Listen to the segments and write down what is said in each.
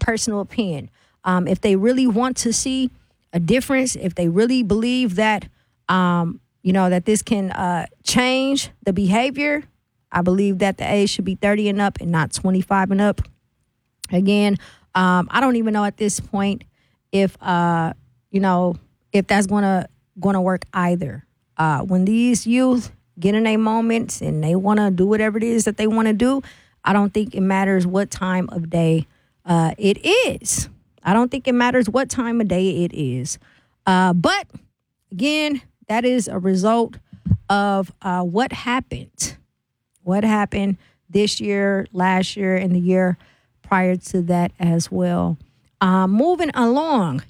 personal opinion. If they really want to see a difference, if they really believe that, that this can change the behavior, I believe that the age should be 30 and up and not 25 and up. Again, I don't even know at this point if that's gonna work either. When these youth get in their moments and they want to do whatever it is that they want to do, I don't think it matters what time of day it is. I don't think it matters what time of day it is. But again, that is a result of what happened. What happened this year, last year, and the year prior to that as well. Moving along.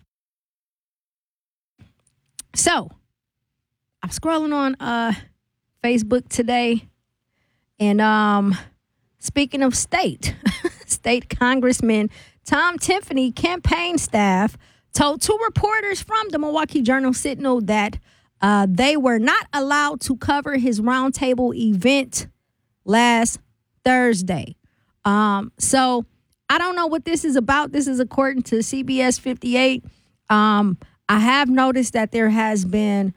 So, I'm scrolling on Facebook today, and speaking of state Congressman Tom Tiffany campaign staff told two reporters from the Milwaukee Journal-Sentinel that they were not allowed to cover his roundtable event last Thursday. So I don't know what this is about. This is according to CBS 58. I have noticed that there has been,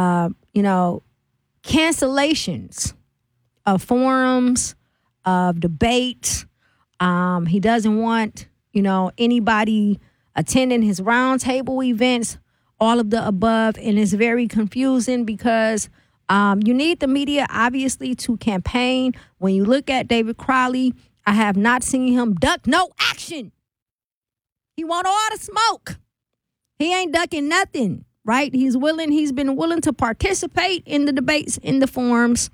cancellations of forums, of debates. He doesn't want, anybody attending his roundtable events, all of the above. And it's very confusing because you need the media, obviously, to campaign. When you look at David Crowley, I have not seen him duck no action. He want all the smoke. He ain't ducking nothing, right? He's been willing to participate in the debates, in the forums.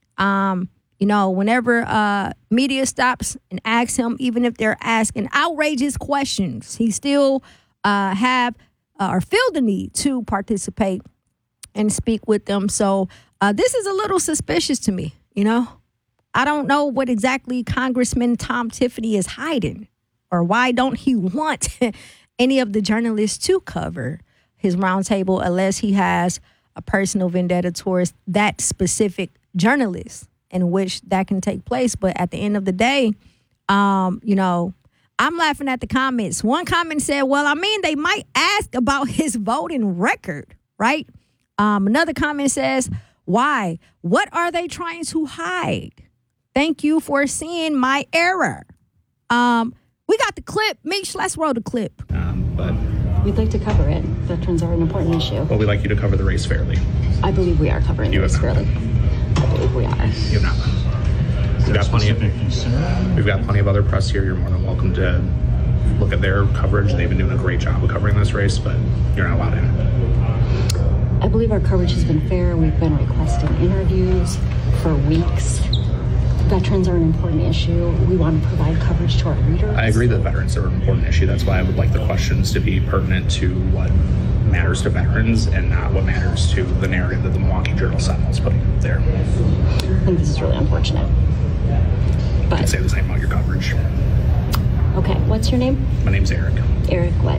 Whenever media stops and asks him, even if they're asking outrageous questions, he still have or feel the need to participate and speak with them. So this is a little suspicious to me, I don't know what exactly Congressman Tom Tiffany is hiding, or why don't he want any of the journalists to cover his roundtable unless he has a personal vendetta towards that specific journalist in which that can take place. But at the end of the day, I'm laughing at the comments. One comment said, well, they might ask about his voting record, right? Another comment says, why? What are they trying to hide? Thank you for seeing my error. We got the clip. Mish, let's roll the clip. But we'd like to cover it. Veterans are an important issue. Well, we'd like you to cover the race fairly. I believe we are covering the race fairly. I believe we are. You're not. We've got plenty of other press here. You're more than welcome to look at their coverage. They've been doing a great job of covering this race, but you're not allowed in. I believe our coverage has been fair. We've been requesting interviews for weeks. Veterans are an important issue. We want to provide coverage to our readers. I agree that veterans are an important issue. That's why I would like the questions to be pertinent to what matters to veterans and not what matters to the narrative that the Milwaukee Journal-Sentinel is putting up there. I think this is really unfortunate. But you can say the same about your coverage. Okay, what's your name? My name's Eric. Eric what?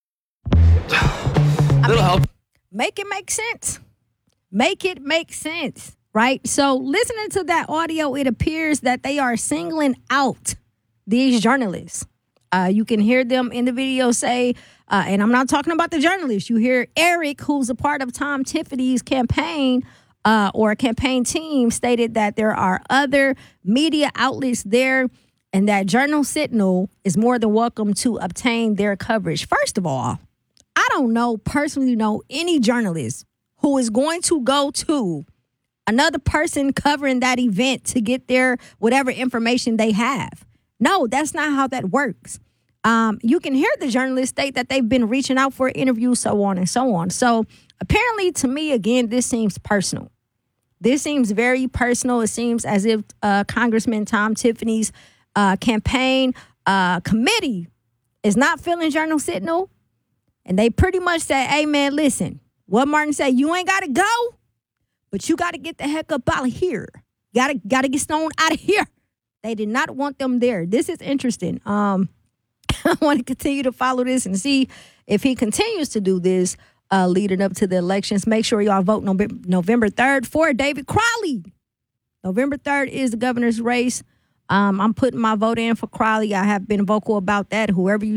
Little help. Make it make sense. Make it make sense. Right? So listening to that audio, it appears that they are singling out these journalists. You can hear them in the video say, and I'm not talking about the journalists. You hear Eric, who's a part of Tom Tiffany's campaign or campaign team, stated that there are other media outlets there and that Journal-Sentinel is more than welcome to obtain their coverage. First of all, I don't personally know any journalist who is going to go to another person covering that event to get their whatever information they have. No, that's not how that works. You can hear the journalists state that they've been reaching out for interviews, so on and so on. So apparently, to me, again, this seems personal. This seems very personal. It seems as if Congressman Tom Tiffany's campaign committee is not feeling Journal-Sentinel. And they pretty much say, hey, man, listen, what Martin said, you ain't got to go. But you got to get the heck up out of here. Got to get Stone out of here. They did not want them there. This is interesting. I want to continue to follow this and see if he continues to do this leading up to the elections. Make sure y'all vote November 3rd for David Crowley. November 3rd is the governor's race. I'm putting my vote in for Crowley. I have been vocal about that. Whoever you